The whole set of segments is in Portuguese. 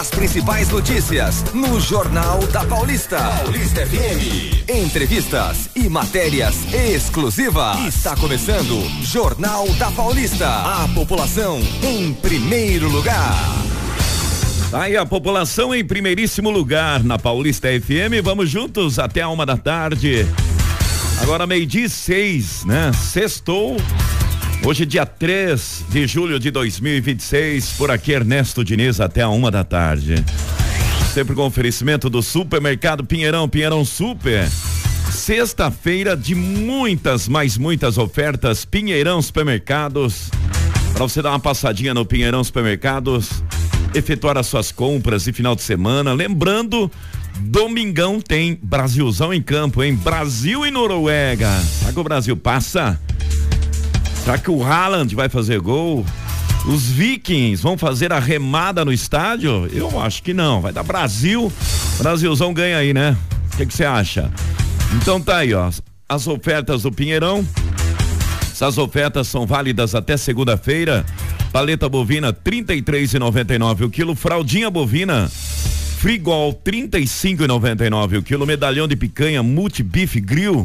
As principais notícias no Jornal da Paulista. Paulista FM. Entrevistas e matérias exclusivas. Está começando Jornal da Paulista. A população em primeiro lugar. Tá aí a população em primeiríssimo lugar na Paulista FM. Vamos juntos até a 1h. Agora 12:06, né? Sextou. Hoje, dia 3 de julho de 2026, por aqui Ernesto Diniz até a 1h. Sempre com oferecimento do Supermercado Pinheirão, Pinheirão Super. Sexta-feira de muitas, mas muitas ofertas. Pinheirão Supermercados. Para você dar uma passadinha no Pinheirão Supermercados, efetuar as suas compras de final de semana. Lembrando, domingão tem Brasilzão em campo, hein? Brasil e Noruega. Será que o Brasil passa? Será que o Haaland vai fazer gol? Os Vikings vão fazer a remada no estádio? Eu acho que não. Vai dar Brasil. Brasilzão ganha aí, né? O que você acha? Então tá aí, ó. As ofertas do Pinheirão. Essas ofertas são válidas até segunda-feira. Paleta bovina, R$33,99 o quilo. Fraldinha bovina, Frigol, R$35,99 o quilo. Medalhão de picanha Multi-Beef Grill,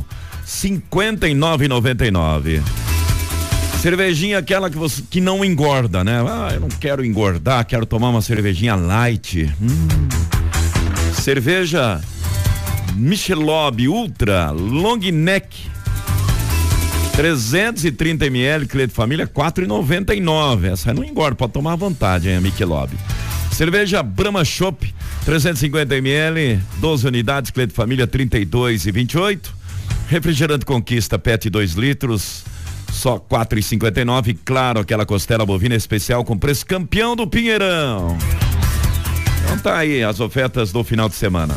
R$59,99. Cervejinha aquela que não engorda, né? Ah, eu não quero engordar, quero tomar uma cervejinha light. Cerveja Michelob Ultra Long Neck, 330 ml, Clé de Família, R$4,99. Essa não engorda, pode tomar à vontade, hein, a Michelob. Cerveja Brahma Chopp, 350 ml, 12 unidades, Clé de Família, R$32,28. Refrigerante Conquista PET 2 litros, só R$4,59. Claro, aquela costela bovina especial com preço campeão do Pinheirão. Então tá aí as ofertas do final de semana.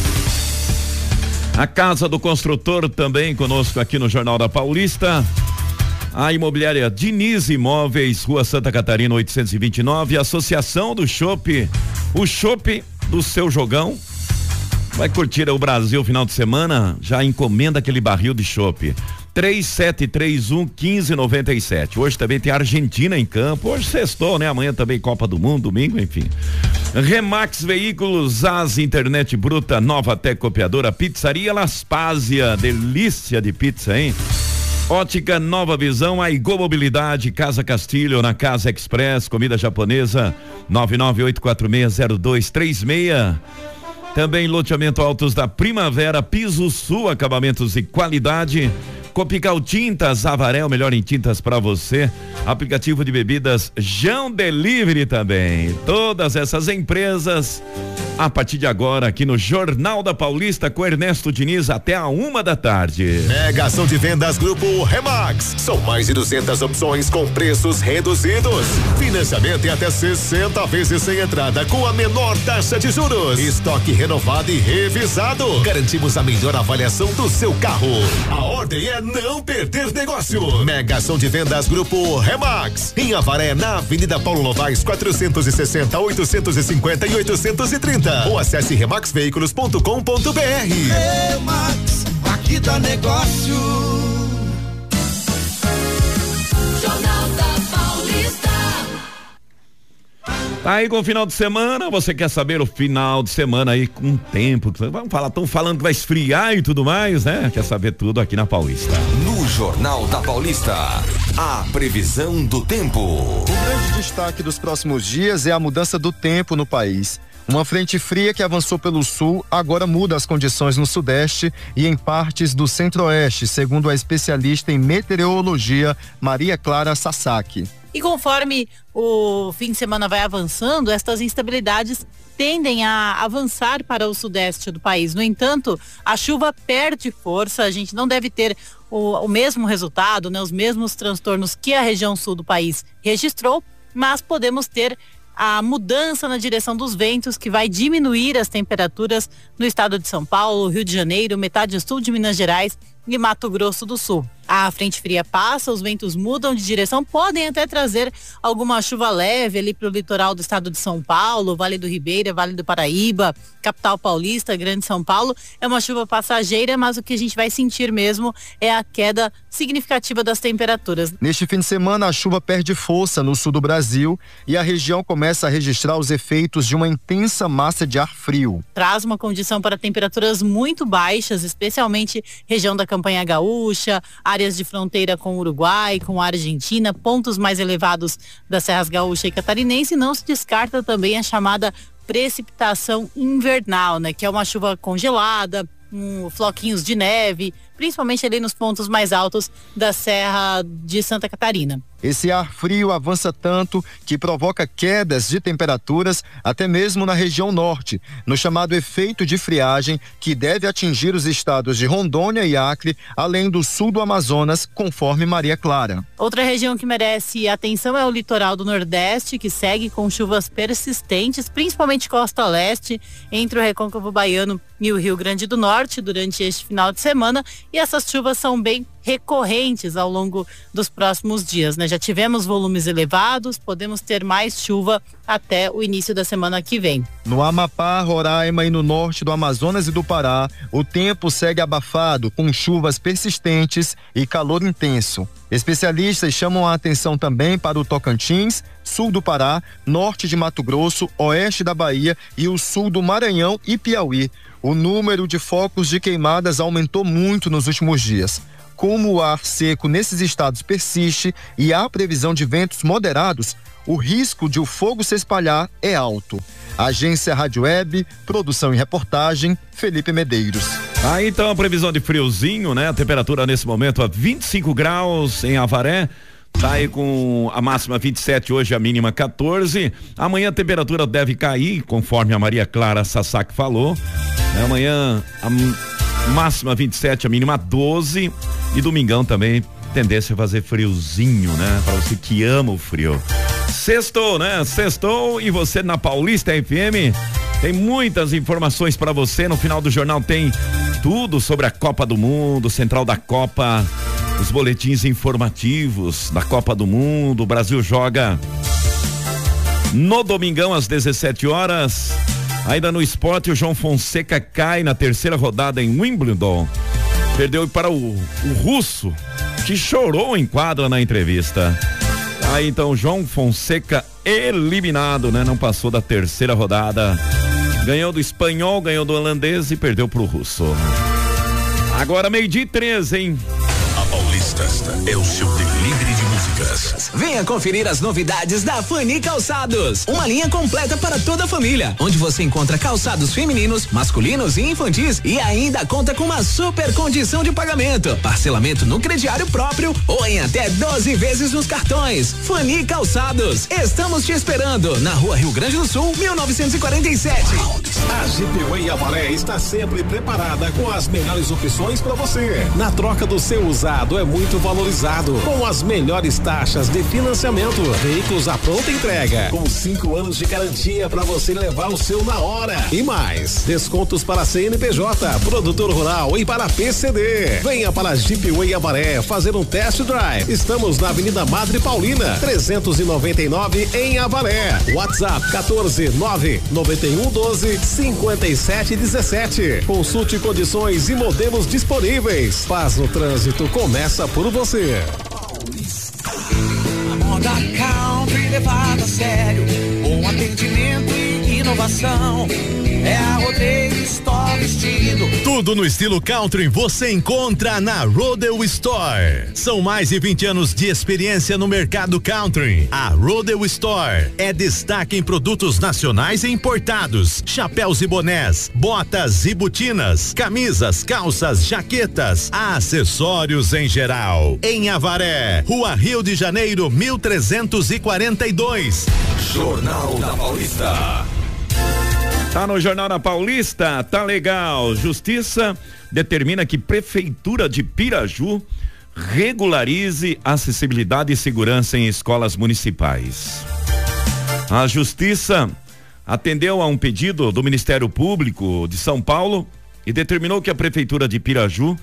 A Casa do Construtor também conosco aqui no Jornal da Paulista. A imobiliária Diniz Imóveis, Rua Santa Catarina 829. Associação do Chopp, o chopp do seu jogão. Vai curtir o Brasil final de semana? Já encomenda aquele barril de chopp. 3731-1597. Hoje também tem a Argentina em campo. Hoje sextou, né? Amanhã também Copa do Mundo, domingo, enfim. Remax Veículos, AS Internet Bruta, Nova Tec Copiadora, Pizzaria Laspásia, delícia de pizza, hein? Ótica Nova Visão, Aigo Mobilidade, Casa Castilho, na Casa Express, comida japonesa, 998460236. Também loteamento Altos da Primavera, Piso Sul, acabamentos e qualidade. Copical Tintas, Avaré, o melhor em tintas para você. Aplicativo de bebidas Jão Delivery também. Todas essas empresas, a partir de agora, aqui no Jornal da Paulista, com Ernesto Diniz, até a 1h. Mega ação de vendas Grupo Remax. São mais de 200 opções com preços reduzidos. Financiamento em até 60 vezes sem entrada, com a menor taxa de juros. Estoque renovado e revisado. Garantimos a melhor avaliação do seu carro. A ordem é não perder negócio. Mega ação de vendas Grupo Remax. Em Avaré, na Avenida Paulo Novaes, 460, 850 e 830. Ou acesse remaxveículos.com.br. Remax, aqui dá negócio. Jornal da Paulista. Tá aí com o final de semana, você quer saber o final de semana aí com tempo, vamos falar, estão falando que vai esfriar e tudo mais, né? Quer saber tudo aqui na Paulista. No Jornal da Paulista, a previsão do tempo. O grande destaque dos próximos dias é a mudança do tempo no país. Uma frente fria que avançou pelo sul agora muda as condições no sudeste e em partes do centro-oeste, segundo a especialista em meteorologia Maria Clara Sasaki. E conforme o fim de semana vai avançando, estas instabilidades tendem a avançar para o sudeste do país. No entanto, a chuva perde força, a gente não deve ter o mesmo resultado, né, os mesmos transtornos que a região sul do país registrou, mas podemos ter a mudança na direção dos ventos, que vai diminuir as temperaturas no estado de São Paulo, Rio de Janeiro, metade sul de Minas Gerais, e Mato Grosso do Sul. A frente fria passa, os ventos mudam de direção, podem até trazer alguma chuva leve ali para o litoral do estado de São Paulo, Vale do Ribeira, Vale do Paraíba, capital paulista, Grande São Paulo. É uma chuva passageira, mas o que a gente vai sentir mesmo é a queda significativa das temperaturas. Neste fim de semana, a chuva perde força no sul do Brasil e a região começa a registrar os efeitos de uma intensa massa de ar frio. Traz uma condição para temperaturas muito baixas, especialmente região da Campanha Gaúcha, áreas de fronteira com o Uruguai, com a Argentina, pontos mais elevados das Serras Gaúcha e Catarinense. Não se descarta também a chamada precipitação invernal, né? Que é uma chuva congelada, floquinhos de neve, principalmente ali nos pontos mais altos da Serra de Santa Catarina. Esse ar frio avança tanto que provoca quedas de temperaturas até mesmo na região norte, no chamado efeito de friagem, que deve atingir os estados de Rondônia e Acre, além do sul do Amazonas, conforme Maria Clara. Outra região que merece atenção é o litoral do Nordeste, que segue com chuvas persistentes, principalmente costa leste, entre o Recôncavo Baiano e o Rio Grande do Norte durante este final de semana, e essas chuvas são bem recorrentes ao longo dos próximos dias, né? Já tivemos volumes elevados, podemos ter mais chuva até o início da semana que vem. No Amapá, Roraima e no norte do Amazonas e do Pará, o tempo segue abafado, com chuvas persistentes e calor intenso. Especialistas chamam a atenção também para o Tocantins, sul do Pará, norte de Mato Grosso, oeste da Bahia e o sul do Maranhão e Piauí. O número de focos de queimadas aumentou muito nos últimos dias. Como o ar seco nesses estados persiste e há previsão de ventos moderados, o risco de o fogo se espalhar é alto. Agência Rádio Web, produção e reportagem, Felipe Medeiros. Então a previsão de friozinho, né? A temperatura nesse momento a 25 graus em Avaré. Tá aí com a máxima 27 hoje, a mínima 14. Amanhã a temperatura deve cair, conforme a Maria Clara Sassac falou. Amanhã a máxima 27, a mínima 12. E domingão também, tendência a fazer friozinho, né? Para você que ama o frio. Sextou, né? Sextou e você na Paulista FM tem muitas informações para você. No final do jornal tem tudo sobre a Copa do Mundo, Central da Copa, os boletins informativos da Copa do Mundo. O Brasil joga no domingão às 17 horas. Ainda no esporte, o João Fonseca cai na terceira rodada em Wimbledon. Perdeu para o russo, que chorou em quadra na entrevista. Aí então, João Fonseca eliminado, né? Não passou da terceira rodada. Ganhou do espanhol, ganhou do holandês e perdeu pro russo. Agora 12:13, hein? A Paulista é o seu delivery de músicas. Venha conferir as novidades da Fani Calçados, uma linha completa para toda a família, onde você encontra calçados femininos, masculinos e infantis e ainda conta com uma super condição de pagamento, parcelamento no crediário próprio ou em até 12 vezes nos cartões. Fani Calçados, estamos te esperando na Rua Rio Grande do Sul, 1947. A GPWay Avaré está sempre preparada com as melhores opções para você. Na troca do seu usado é muito valorizado, com as melhores taxas de financiamento, veículos à pronta entrega, com 5 anos de garantia para você levar o seu na hora. E mais, descontos para CNPJ, produtor rural e para PCD. Venha para a GPWay Avaré fazer um test drive. Estamos na Avenida Madre Paulina, 399 em Avaré. WhatsApp 14991125717. Consulte condições e modelos disponíveis. Paz no trânsito começa por você. A moda country levada a sério, bom atendimento e inovação. É a Rodeio Store vestido. Tudo no estilo country você encontra na Rodeo Store. São mais de 20 anos de experiência no mercado country. A Rodeo Store é destaque em produtos nacionais e importados, chapéus e bonés, botas e botinas, camisas, calças, jaquetas, acessórios em geral. Em Avaré, Rua Rio de Janeiro, 1342. Jornal da Paulista. Tá no Jornal da Paulista, tá legal. Justiça determina que Prefeitura de Piraju regularize acessibilidade e segurança em escolas municipais. A Justiça atendeu a um pedido do Ministério Público de São Paulo e determinou que a Prefeitura de Piraju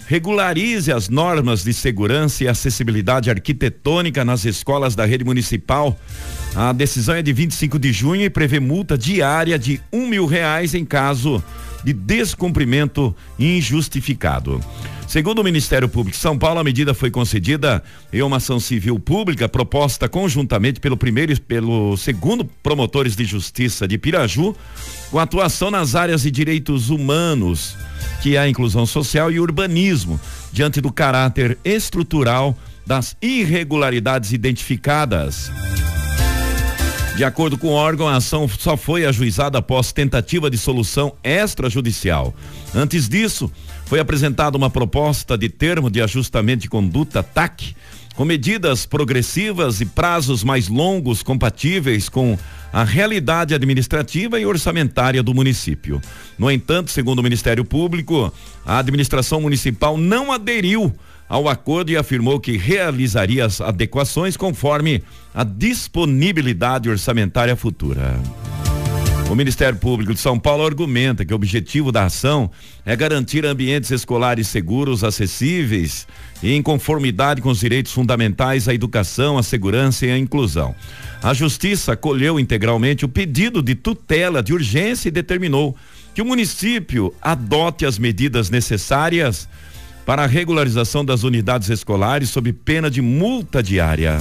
regularize as normas de segurança e acessibilidade arquitetônica nas escolas da rede municipal. A decisão é de 25 de junho e prevê multa diária de R$1.000 em caso de descumprimento injustificado. Segundo o Ministério Público de São Paulo, a medida foi concedida em uma ação civil pública proposta conjuntamente pelo primeiro e pelo segundo promotores de justiça de Piraju, com atuação nas áreas de direitos humanos, que é a inclusão social e urbanismo, diante do caráter estrutural das irregularidades identificadas. De acordo com o órgão, a ação só foi ajuizada após tentativa de solução extrajudicial. Antes disso, foi apresentada uma proposta de termo de ajustamento de conduta, TAC, com medidas progressivas e prazos mais longos compatíveis com a realidade administrativa e orçamentária do município. No entanto, segundo o Ministério Público, a administração municipal não aderiu ao acordo e afirmou que realizaria as adequações conforme a disponibilidade orçamentária futura. O Ministério Público de São Paulo argumenta que o objetivo da ação é garantir ambientes escolares seguros, acessíveis e em conformidade com os direitos fundamentais à educação, à segurança e à inclusão. A Justiça acolheu integralmente o pedido de tutela de urgência e determinou que o município adote as medidas necessárias para a regularização das unidades escolares sob pena de multa diária.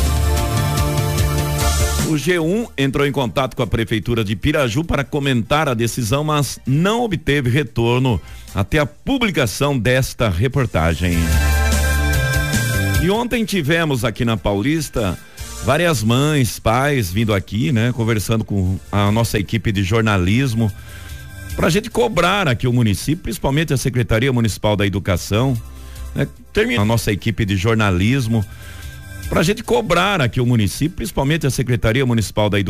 O G1 entrou em contato com a Prefeitura de Piraju para comentar a decisão, mas não obteve retorno até a publicação desta reportagem. E ontem tivemos aqui na Paulista várias mães, pais vindo aqui, né, conversando com a nossa equipe de jornalismo, para a gente cobrar aqui o município, principalmente a Secretaria Municipal da Educação, né, termina a nossa equipe de jornalismo, para a gente cobrar aqui o município, principalmente a Secretaria Municipal da Educação,